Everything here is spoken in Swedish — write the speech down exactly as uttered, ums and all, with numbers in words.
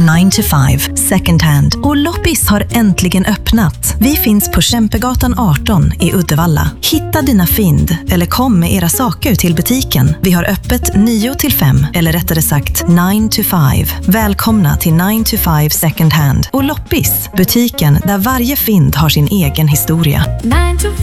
nine to five second hand och Loppis har äntligen öppnat. Vi finns på Kämpegatan arton i Uddevalla. Hitta dina fynd eller kom med era saker till butiken. Vi har öppet nio till fem eller rättare sagt nine to five. Välkomna till nine to five second hand och Loppis, butiken där varje fynd har sin egen historia.